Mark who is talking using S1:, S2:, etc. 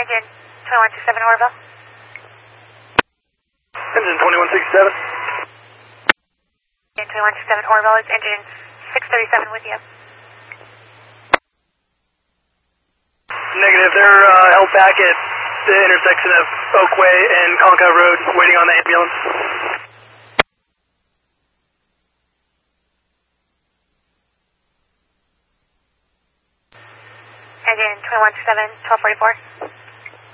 S1: Engine 2167 Orville.
S2: Engine 2167.
S1: Engine 2167 Orville, it's engine 637 with you.
S2: Negative, they're held back at the intersection of Oakway and Conca Road, waiting on the ambulance.
S1: Engine 2167 1244.